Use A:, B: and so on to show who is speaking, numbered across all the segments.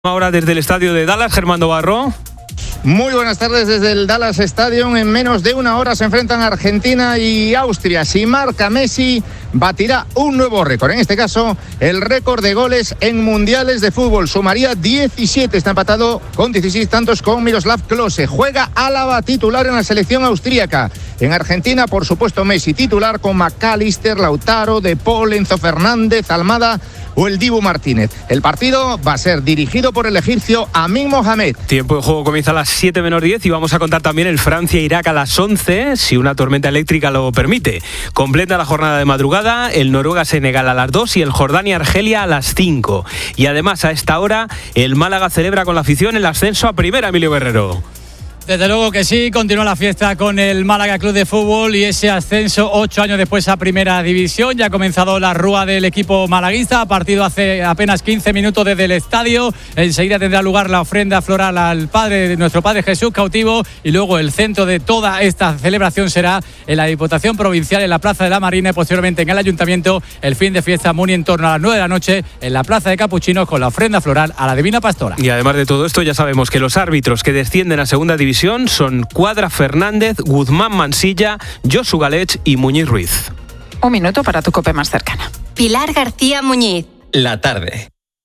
A: Ahora desde el estadio de Dallas, Germán Barro.
B: Muy buenas tardes desde el Dallas Stadium. En menos de una hora se enfrentan Argentina y Austria. Si marca Messi, batirá un nuevo récord. En este caso, el récord de goles en mundiales de fútbol. Sumaría 17. Está empatado con 16 tantos con Miroslav Klose. Juega Álava titular en la selección austríaca. En Argentina, por supuesto, Messi titular con McAllister, Lautaro, De Paul, Enzo Fernández, Almada o el Dibu Martínez. El partido va a ser dirigido por el egipcio Amin Mohamed.
A: Tiempo de juego comienza a las 7 menos 10 y vamos a contar también el Francia-Irak a las 11, si una tormenta eléctrica lo permite. Completa la jornada de madrugada el Noruega-Senegal a las 2 y el Jordania-Argelia a las 5. Y además a esta hora el Málaga celebra con la afición el ascenso a primera, Emilio Guerrero.
C: Desde luego que sí, continúa la fiesta con el Málaga Club de Fútbol y ese ascenso 8 años después a Primera División. Ya ha comenzado la rúa del equipo malaguista, partido hace apenas 15 minutos desde el estadio. Enseguida tendrá lugar la ofrenda floral al Padre, nuestro Padre Jesús cautivo, y luego el centro de toda esta celebración será en la Diputación Provincial, en la Plaza de la Marina y posteriormente en el Ayuntamiento. El fin de fiesta muy en torno a las 9 de la noche en la Plaza de Capuchinos con la ofrenda floral a la Divina Pastora.
A: Y además de todo esto, ya sabemos que los árbitros que descienden a Segunda División son Cuadra Fernández, Guzmán Mansilla, Josu Galech y Muñiz Ruiz.
D: Un minuto para tu COPE más cercana.
E: Pilar García Muñiz.
F: La tarde.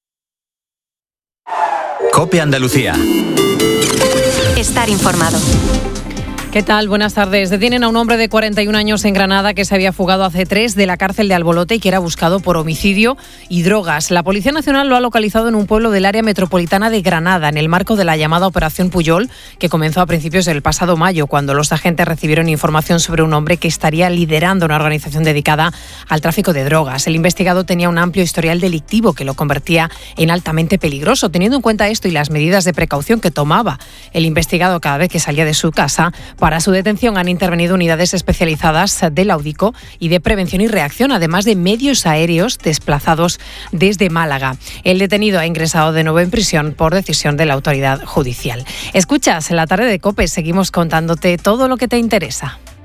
F: COPE Andalucía.
E: Estar informado.
G: ¿Qué tal? Buenas tardes. Detienen a un hombre de 41 años en Granada que se había fugado hace 3 de la cárcel de Albolote y que era buscado por homicidio y drogas. La Policía Nacional lo ha localizado en un pueblo del área metropolitana de Granada, en el marco de la llamada Operación Puyol, que comenzó a principios del pasado mayo, cuando los agentes recibieron información sobre un hombre que estaría liderando una organización dedicada al tráfico de drogas. El investigado tenía un amplio historial delictivo que lo convertía en altamente peligroso. Teniendo en cuenta esto y las medidas de precaución que tomaba el investigado cada vez que salía de su casa, para su detención han intervenido unidades especializadas del Audico y de prevención y reacción, además de medios aéreos desplazados desde Málaga. El detenido ha ingresado de nuevo en prisión por decisión de la autoridad judicial. Escuchas, en la tarde de COPE seguimos contándote todo lo que te interesa.